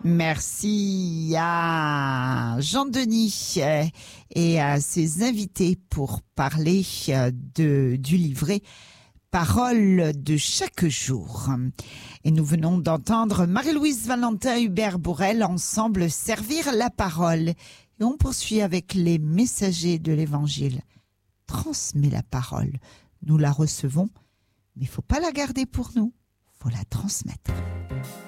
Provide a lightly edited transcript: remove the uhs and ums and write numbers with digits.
Merci à Jean-Denis et à ses invités pour parler du livret Paroles de chaque jour. Et nous venons d'entendre Marie-Louise Valentin, Hubert Bourrel, ensemble servir la parole. Et on poursuit avec les messagers de l'Évangile. Transmets la parole. Nous la recevons, mais il ne faut pas la garder pour nous. Il faut la transmettre.